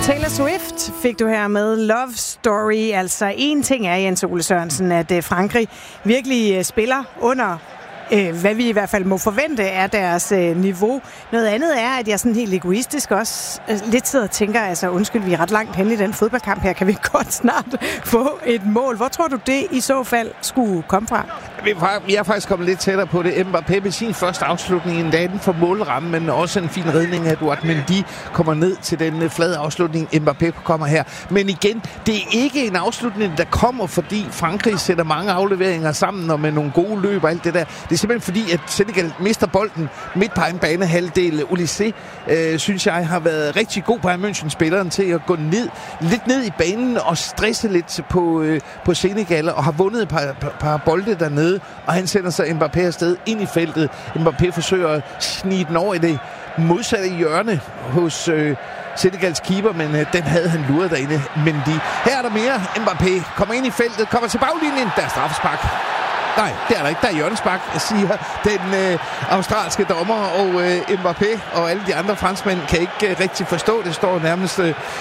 Taylor Swift fik du her med Love Story. Altså en ting er, Jens Ole Sørensen, at Frankrig virkelig spiller under hvad vi i hvert fald må forvente er deres niveau. Noget andet er, at jeg sådan helt egoistisk også lidt sidder og tænker, altså undskyld, vi er ret langt hen i den fodboldkamp her, kan vi godt snart få et mål. Hvor tror du det i så fald skulle komme fra? Vi er faktisk kommet lidt tættere på det. Mbappé med sin første afslutning, en dag for målramme, men også en fin redning af Edouard Mendy kommer ned til den flade afslutning. Mbappé kommer her. Men igen, det er ikke en afslutning, der kommer, fordi Frankrig sætter mange afleveringer sammen og med nogle gode løb og alt det der. Det er simpelthen fordi, at Senegal mister bolden midt på en banehalvdel. Olysée, synes jeg, har været rigtig god på München-spilleren til at gå lidt ned i banen og stresse lidt på Senegal, og har vundet et par bolde dernede, og han sender så Mbappé afsted ind i feltet. Mbappé forsøger at snige den over i det modsatte hjørne hos Senegals keeper, men den havde han luret derinde. Mendy. Her er der mere. Mbappé kommer ind i feltet, kommer til baglinjen. Der er straffespark. Nej, det er der ikke. Der er hjørnespark, siger den australske dommer, og Mbappé og alle de andre franskmænd kan ikke rigtig forstå. Det står nærmest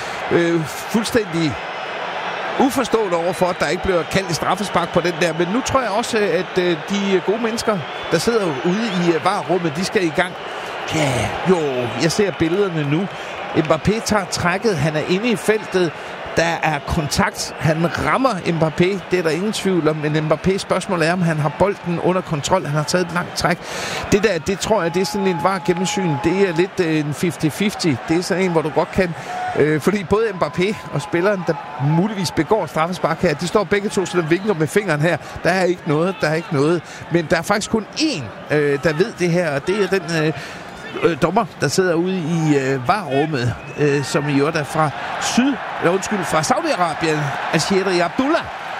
fuldstændig uforstående overfor, at der ikke bliver kaldt et straffespark på den der. Men nu tror jeg også, at de gode mennesker, der sidder ude i VAR-rummet, de skal i gang. Ja, jo, jeg ser billederne nu. Mbappé tager trækket, han er inde i feltet. Der er kontakt. Han rammer Mbappé. Det er der ingen tvivl om. Men Mbappé, spørgsmålet er, om han har bolden under kontrol. Han har taget et langt træk. Det tror jeg, det er sådan en VAR-gennemsyn. Det er lidt en 50-50. Det er sådan en, hvor du godt kan... fordi både Mbappé og spilleren, der muligvis begår straffespark her, de står begge to sådan og vinker med fingeren her. Der er ikke noget. Men der er faktisk kun én, der ved det her. Og det er den... dommer, der sidder ude i VAR-rummet, som i øvrigt er fra fra Saudi-Arabien, Al-Shehri Abdullah,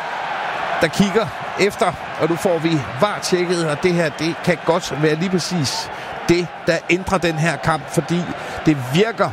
der kigger efter, og nu får vi VAR-tjekket, og det her, det kan godt være lige præcis det, der ændrer den her kamp, fordi det virker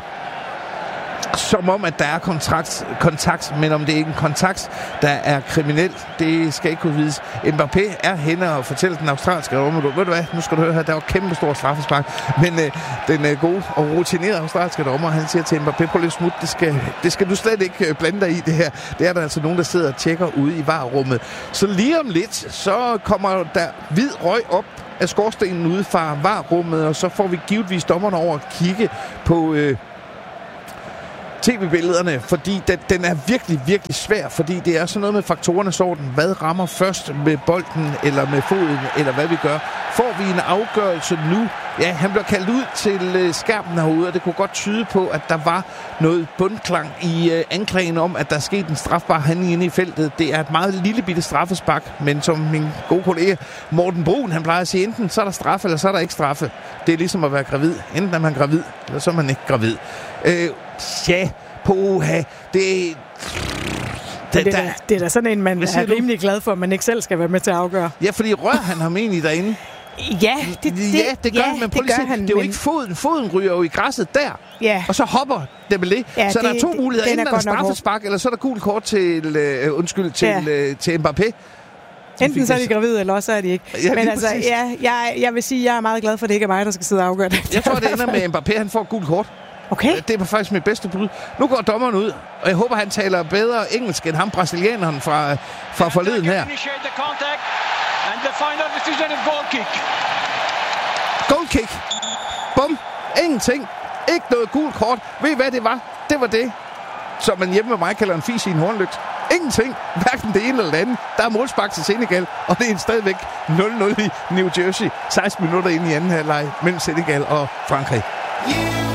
som om, at der er kontakt, men om det ikke er en kontakt, der er kriminel, det skal ikke kunne vides. Mbappé er henne og fortæller den australske dommer, ved du hvad, nu skal du høre her, der var kæmpe stor straffespark, men den gode og rutinerede australske dommer, han siger til Mbappé, på lidt smut, det skal du slet ikke blande dig i det her. Det er der altså nogen, der sidder og tjekker ude i VAR-rummet. Så lige om lidt, så kommer der hvid røg op af skorstenen ude fra VAR-rummet, og så får vi givetvis dommerne over at kigge på... tv-billederne, fordi den er virkelig, virkelig svær, fordi det er sådan noget med faktorernes orden. Hvad rammer først med bolden, eller med foden, eller hvad vi gør? Får vi en afgørelse nu? Ja, han bliver kaldt ud til skærmen herude, og det kunne godt tyde på, at der var noget bundklang i anklagen om, at der er sket en strafbar handling inde i feltet. Det er et meget lille bitte straffespark, men som min gode kollega Morten Brun, han plejer at sige, enten så er der straffe, eller så er der ikke straffe. Det er ligesom at være gravid. Enten er man gravid, eller så er man ikke gravid. Ja, poha, det er da sådan en, man er rimelig glad for, at man ikke selv skal være med til at afgøre. Ja, fordi rører han ham egentlig derinde? Ja, det gør han, men prøv lige at se, det er jo ikke foden. Foden ryger jo i græsset der, og så hopper Dembélé. Ja, så der er to muligheder. Enten er der straffespark, eller så er der gult kort til Mbappé. Enten så er de gravide, eller også er de ikke. Ja, men altså, jeg vil sige, at jeg er meget glad for, at det ikke er mig, der skal sidde og afgøre det. Jeg tror, det ender med Mbappé, han får gult kort. Okay. Det er faktisk mit bedste bud. Nu går dommeren ud, og jeg håber, han taler bedre engelsk end ham brasilianeren fra forleden her. Goal kick. Bum. Ingenting. Ikke noget gult kort. Ved I, hvad det var? Det var det, som man hjemme med mig kalder en fis i en hornlygt. Ingenting. Hverken det ene eller det andet. Der er målspark til Senegal, og det er stadigvæk 0-0 i New Jersey. 16 minutter inde i anden halvleg mellem Senegal og Frankrig.